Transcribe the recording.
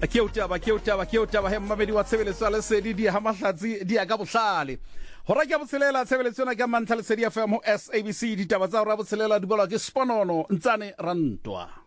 ke o taba he mmamedi wa tshebeletso le sedi di ha mahlatsi di ka bohlale hora ke botshelela tshebeletso na ka mantla le sedi FM ho SABC ditaba tsa hora botshelela di bolwa ke Sponono Ntsane Rantwa.